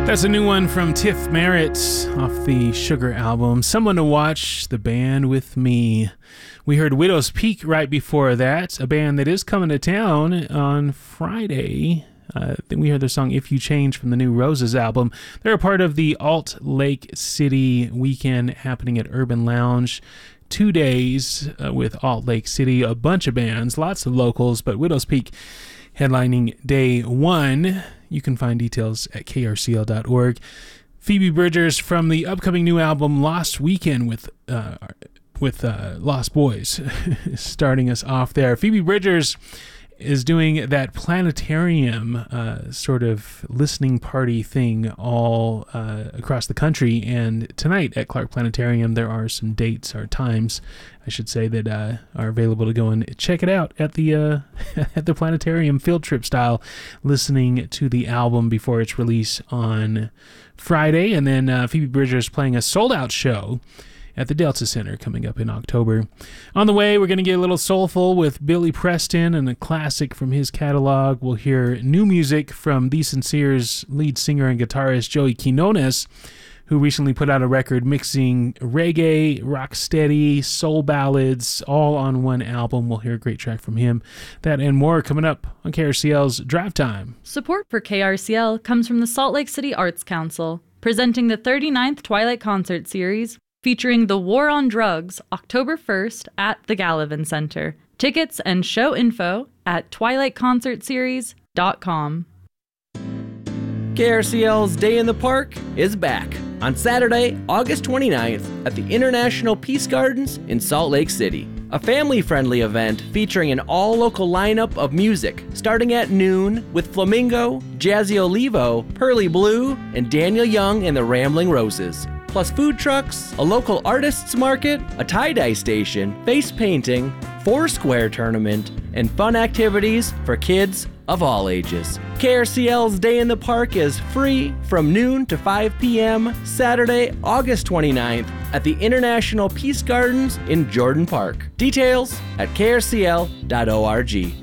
That's a new one from Tiff Merritt off the Sugar album, Someone to Watch the Band With Me. We heard Widow's Peak right before that, a band that is coming to town on Friday. Then we heard their song If You Change from the new Roses album. They're a part of the Alt Lake City weekend happening at Urban Lounge. 2 days with Alt Lake City, a bunch of bands, lots of locals, but Widow's Peak headlining day one. You can find details at krcl.org. Phoebe Bridgers from the upcoming new album Lost Weekend with Lost Boys starting us off there. Phoebe Bridgers is doing that planetarium sort of listening party thing all across the country, and tonight at Clark Planetarium there are some dates or times I should say that are available to go and check it out at the at the planetarium, field trip style, listening to the album before its release on Friday. And then Phoebe Bridgers playing a sold out show at the Delta Center coming up in October. On the way, we're going to get a little soulful with Billy Preston and a classic from his catalog. We'll hear new music from The Sincere's lead singer and guitarist Joey Quinones, who recently put out a record mixing reggae, rocksteady, soul ballads, all on one album. We'll hear a great track from him. That and more coming up on KRCL's Drive Time. Support for KRCL comes from the Salt Lake City Arts Council, presenting the 39th Twilight Concert Series, featuring The War on Drugs, October 1st at the Gallivan Center. Tickets and show info at twilightconcertseries.com. KRCL's Day in the Park is back on Saturday, August 29th at the International Peace Gardens in Salt Lake City. A family-friendly event featuring an all-local lineup of music starting at noon with Flamingo, Jazzy Olivo, Pearly Blue, and Daniel Young and the Rambling Roses. Plus food trucks, a local artists market, a tie-dye station, face painting, Foursquare tournament, and fun activities for kids of all ages. KRCL's Day in the Park is free from noon to 5 p.m. Saturday, August 29th at the International Peace Gardens in Jordan Park. Details at krcl.org.